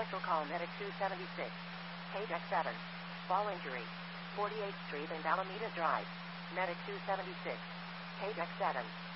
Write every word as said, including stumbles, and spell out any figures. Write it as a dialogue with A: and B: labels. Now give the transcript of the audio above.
A: Central call Medic two seventy-six. Page X seven. Fall injury. forty-eighth Street and Alameda Drive. Medic two seventy-six. Page X seven.